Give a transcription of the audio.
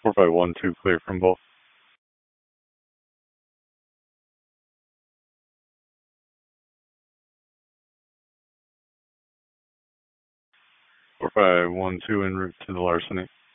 4512 clear from both. 4512 en route to the larceny.